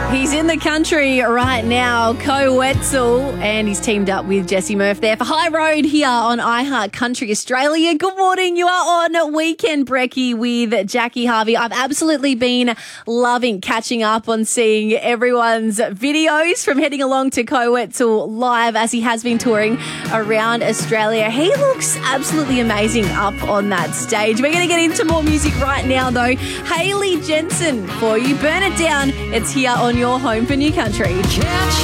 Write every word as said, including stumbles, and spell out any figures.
He's in the country right now, Ko Wetzel, and he's teamed up with Jesse Murph there for High Road here on iHeart Country Australia. Good morning. You are on Weekend Brekkie with Jackie Harvey. I've absolutely been loving catching up on seeing everyone's videos from heading along to Ko Wetzel live as he has been touring around Australia. He looks absolutely amazing up on that stage. We're going to get into more music right now, though. Hayley Jensen for you. Burn It Down. It's here on your home for New Country. Catch